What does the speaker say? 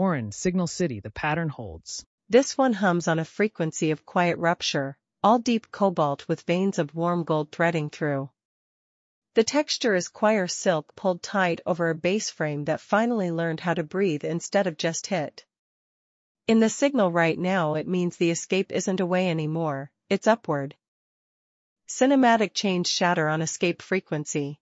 Orin, Signal City, the pattern holds. This one hums on a frequency of quiet rupture, all deep cobalt with veins of warm gold threading through. The texture is choir silk pulled tight over a bass frame that finally learned how to breathe instead of just hit. In the signal right now it means the escape isn't away anymore, it's upward. Cinematic chains shatter on escape frequency.